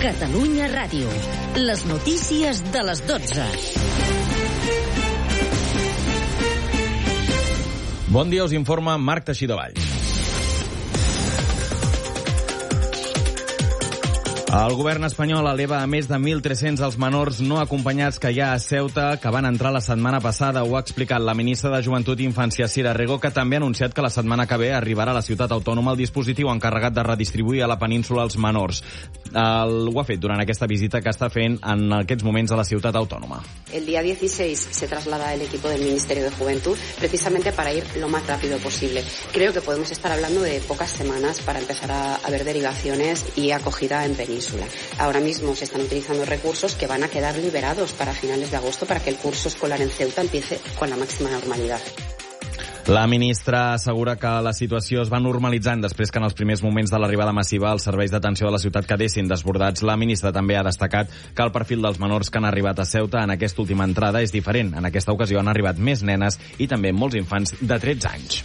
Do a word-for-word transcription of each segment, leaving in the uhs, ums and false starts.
Catalunya Ràdio. Les notícies de les dotze. Bon dia, us informa Marc Teixidor-Valls. El govern espanyol eleva a més de mil tres-cents els menors no acompanyats que hi ha a Ceuta, que van entrar la setmana passada. Ho ha explicat la ministra de Joventut i Infància, Sira Rego, que també ha anunciat que la setmana que ve arribarà a la ciutat autònoma el dispositiu encarregat de redistribuir a la península els menors. El, ho ha fet durant aquesta visita que està fent en aquests moments a la ciutat autònoma. El día dieciséis se traslada el equipo del Ministerio de Juventud precisamente para ir lo más rápido posible. Creo que podemos estar hablando de pocas semanas para empezar a, a ver derivaciones y acogida en península. Ahora mismo se están utilizando recursos que van a quedar liberados para finales de agosto para que el curso escolar en Ceuta empiece con la máxima normalidad. La ministra assegura que la situació es va normalitzant després que en els primers moments de l'arribada massiva els serveis d'atenció de la ciutat quedessin desbordats. La ministra també ha destacat que el perfil dels menors que han arribat a Ceuta en aquesta última entrada és diferent. En aquesta ocasió han arribat més nenes i també molts infants de tretze anys.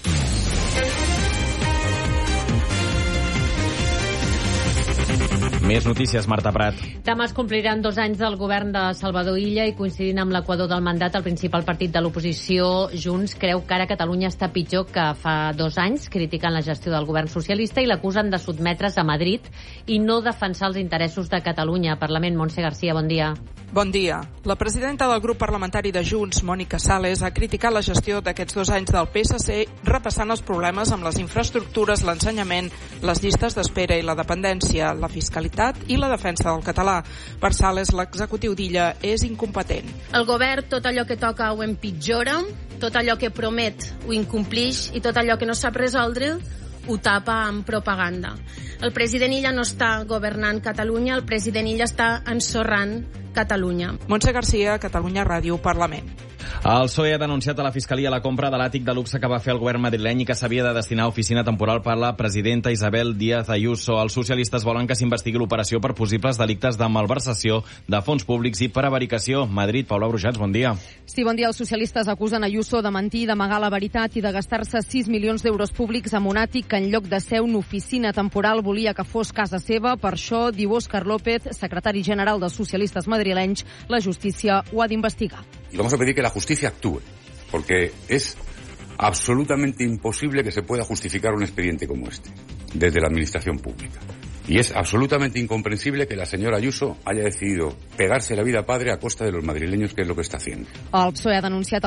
Més notícies, Marta Prat. Demà es compliran dos anys del govern de Salvador Illa i coincidint amb l'equador del mandat, el principal partit de l'oposició, Junts, creu que ara Catalunya està pitjor que fa dos anys, criticant la gestió del govern socialista i l'acusen de sotmetre's a Madrid i no defensar els interessos de Catalunya. Parlament, Montse Garcia, bon dia. Bon dia. La presidenta del grup parlamentari de Junts, Mònica Sales, ha criticat la gestió d'aquests dos anys del P S C, repassant els problemes amb les infraestructures, l'ensenyament, les llistes d'espera i la dependència, la fiscalitat i la defensa del català. Per Sales, l'executiu d'Illa és incompetent. El govern tot allò que toca ho empitjora, tot allò que promet ho incomplix i tot allò que no sap resoldre ho tapa amb propaganda. El president Illa no està governant Catalunya, el president Illa està ensorrant Catalunya. Montse Garcia, Catalunya Ràdio, Parlament. El P S O E ha denunciat a la Fiscalia la compra de l'àtic de luxe que va fer el govern madrileny i que s'havia de destinar a oficina temporal per la presidenta Isabel Díaz Ayuso. Els socialistes volen que s'investigui l'operació per possibles delictes de malversació de fons públics i prevaricació. Madrid, Paula Brujats, bon dia. Sí, bon dia. Els socialistes acusen Ayuso de mentir, d'amagar la veritat i de gastar-se sis milions d'euros públics amb un àtic que en lloc de ser una oficina temporal volia que fos casa seva. Per això, diu Òscar López, secretari general dels socialistes madrilenys, la justícia ho ha d'investigar. Y vamos a pedir que la justicia actúe, porque es absolutamente imposible que se pueda justificar un expediente como este desde la administración pública. Y es absolutamente incomprensible que la señora Ayuso haya decidido pegarse la vida padre a costa de los madrileños, que es lo que está haciendo. El P S O E ha denunciat